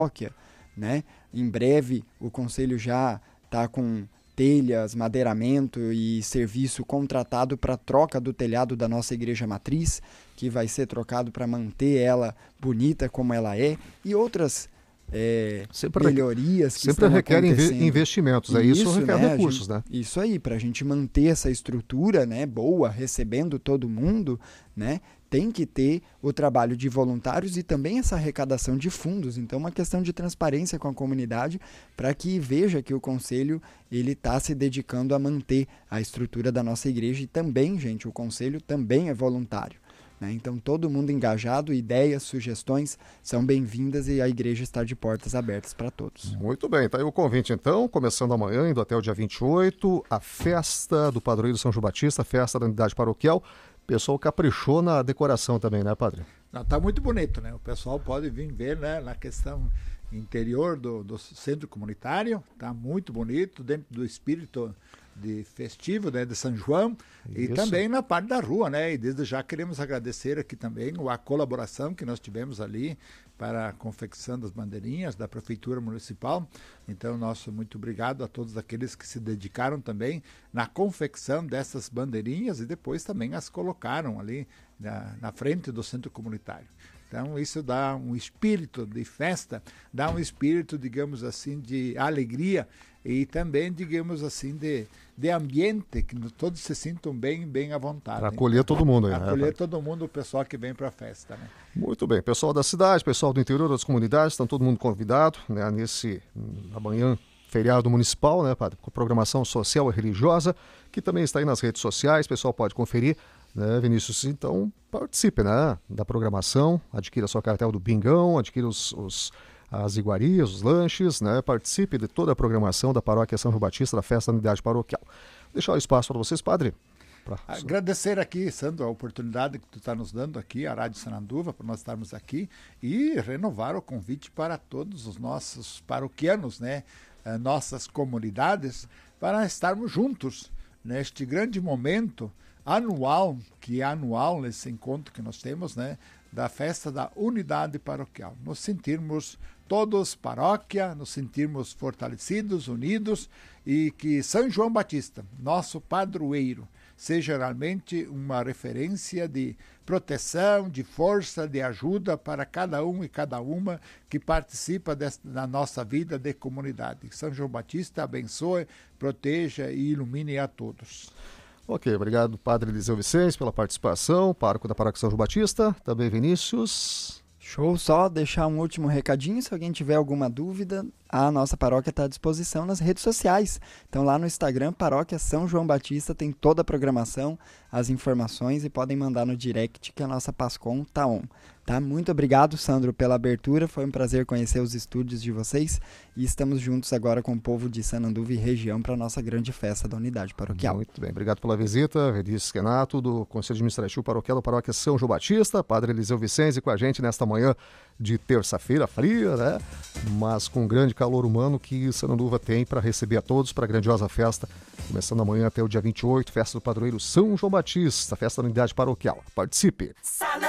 paróquia, né? Em breve o conselho já está com telhas, madeiramento e serviço contratado para troca do telhado da nossa igreja matriz, que vai ser trocado para manter ela bonita como ela é, e outras melhorias que sempre estão requerem acontecendo. investimentos, isso requer recursos, né? Isso aí, para a gente manter essa estrutura, né, boa, recebendo todo mundo, né, tem que ter o trabalho de voluntários e também essa arrecadação de fundos. Então, uma questão de transparência com a comunidade para que veja que o Conselho está se dedicando a manter a estrutura da nossa igreja. E também, gente, o Conselho também é voluntário, né? Então, todo mundo engajado, ideias, sugestões são bem-vindas e a igreja está de portas abertas para todos. Muito bem, tá aí o convite então, começando amanhã, indo até o dia 28, a festa do Padroeiro São João Batista, festa da unidade paroquial. O pessoal caprichou na decoração também, né, padre? Está muito bonito, né? O pessoal pode vir ver, né, na questão interior do centro comunitário, está muito bonito, dentro do espírito de festivo, né, de São João. Isso. E também na parte da rua, né? E desde já queremos agradecer aqui também a colaboração que nós tivemos ali para a confecção das bandeirinhas da Prefeitura Municipal. Então, nosso muito obrigado a todos aqueles que se dedicaram também na confecção dessas bandeirinhas e depois também as colocaram ali na frente do centro comunitário. Então, isso dá um espírito de festa, dá um espírito, digamos assim, de alegria e também, digamos assim, de ambiente, que todos se sintam bem à vontade. Para acolher todo mundo. Para acolher todo mundo, o pessoal que vem para a festa, né? Muito bem. Pessoal da cidade, pessoal do interior das comunidades, estão todo mundo convidado, né, amanhã, feriado municipal, né, padre, com programação social e religiosa, que também está aí nas redes sociais, o pessoal pode conferir, né, Vinícius? Então, participe, né, da programação, adquira sua cartela do Bingão, adquira as iguarias, os lanches, né? Participe de toda a programação da Paróquia São João Batista, da festa da unidade paroquial. Deixar o espaço para vocês, padre. Agradecer aqui, Sandro, a oportunidade que tu está nos dando aqui, a Rádio Sananduva, para nós estarmos aqui e renovar o convite para todos os nossos paroquianos, né? Nossas comunidades, para estarmos juntos neste grande momento anual, que é anual esse encontro que nós temos, né? Da festa da unidade paroquial. Nos sentirmos todos paróquia, nos sentirmos fortalecidos, unidos e que São João Batista, nosso padroeiro, seja realmente uma referência de proteção, de força, de ajuda para cada um e cada uma que participa da nossa vida de comunidade. São João Batista abençoe, proteja e ilumine a todos. Ok, obrigado, padre Eliseu Vicente, pela participação, pároco da Paróquia São João Batista, também Vinícius. Show, só deixar um último recadinho, se alguém tiver alguma dúvida, a nossa paróquia está à disposição nas redes sociais. Então lá no Instagram, Paróquia São João Batista, tem toda a programação, as informações e podem mandar no direct que a nossa Pascom tá on. Tá? Muito obrigado, Sandro, pela abertura, foi um prazer conhecer os estúdios de vocês e estamos juntos agora com o povo de Sananduva e região para a nossa grande festa da unidade paroquial. Muito bem, obrigado pela visita, Vinícius Renato, do Conselho Administrativo Paroquial da Paróquia São João Batista, padre Eliseu Vicente com a gente nesta manhã de terça-feira fria, né? Mas com grande calor humano que Sananduva tem para receber a todos para a grandiosa festa, começando amanhã até o dia 28, festa do padroeiro São João Batista, festa da unidade paroquial. Participe!